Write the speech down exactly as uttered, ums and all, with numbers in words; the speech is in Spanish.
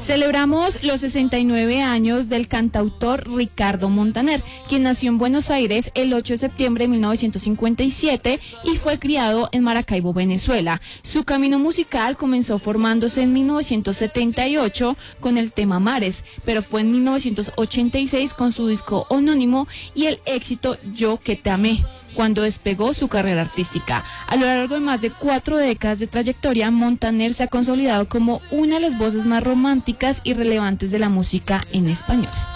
Celebramos los sesenta y nueve años del cantautor Ricardo Montaner, quien nació en Buenos Aires el ocho de septiembre de mil novecientos cincuenta y siete y fue criado en Maracaibo, Venezuela. Su camino musical comenzó formándose en mil novecientos setenta y ocho con el tema Mares, pero fue en mil novecientos ochenta y seis con su disco homónimo y el éxito Yo que te amé, cuando despegó su carrera artística. A lo largo de más de cuatro décadas de trayectoria, Montaner se ha consolidado como una de las voces más románticas y relevantes de la música en español.